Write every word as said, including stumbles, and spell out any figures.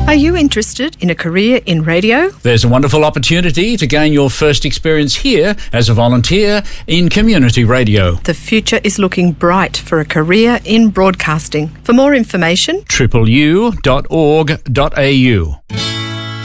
Are you interested in a career in radio? There's a wonderful opportunity to gain your first experience here as a volunteer in community radio. The future is looking bright for a career in broadcasting. For more information, triple u dot org dot a u.